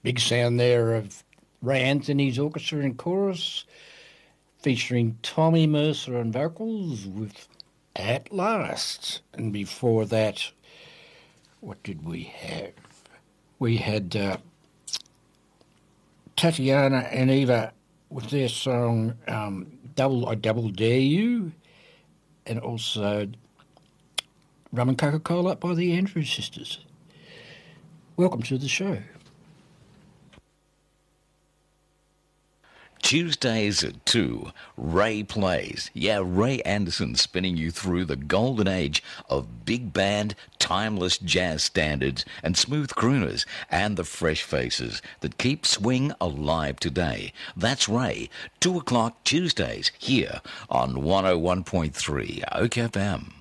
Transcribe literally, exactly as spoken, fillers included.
Big sound there of Ray Anthony's orchestra and chorus, featuring Tommy Mercer on vocals with At Last. And before that, what did we have? We had uh, Tatiana and Eva with their song um, Double I Double Dare You, and also Rum and Coca-Cola by the Andrews Sisters. Welcome to the show. Tuesdays at two, Ray Plays. Yeah, Ray Anderson spinning you through the golden age of big band, timeless jazz standards, and smooth crooners, and the fresh faces that keep swing alive today. That's Ray, two o'clock Tuesdays, here on one oh one point three O C F M.